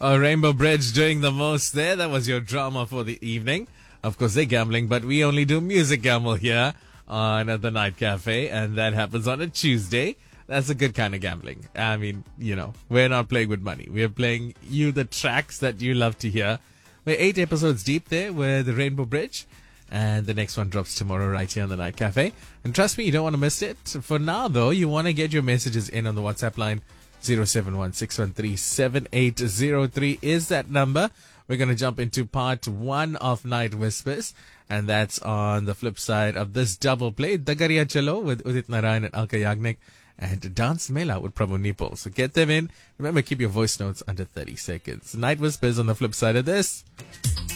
Rainbow Bridge doing the most there. That was your drama for the evening. Of course, they're gambling, but we only do music gamble here on the Night Cafe, and that happens on a Tuesday. That's a good kind of gambling. I mean, we're not playing with money. We're playing you the tracks that you love to hear. We're 8 episodes deep there with the Rainbow Bridge, and the next one drops tomorrow right here on the Night Cafe. And trust me, you don't want to miss it. For now, though, you want to get your messages in on the WhatsApp line. 071-613-7803 is that number. We're going to jump into part 1 of Night Whispers, and that's on the flip side of this double play, Dagariya Chalo with Udit Narayan and Alka Yagnik, and Dance Mela with Prabhu Nipol. So get them in. Remember, keep your voice notes under 30 seconds. Night Whispers on the flip side of this.